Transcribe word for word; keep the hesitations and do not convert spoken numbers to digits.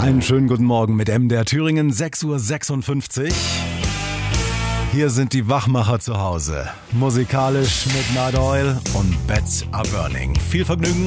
Einen schönen guten Morgen mit M D R Thüringen, sechs Uhr sechsundfünfzig. Hier sind die Wachmacher zu Hause. Musikalisch mit Night Oil und Beds Are Burning. Viel Vergnügen.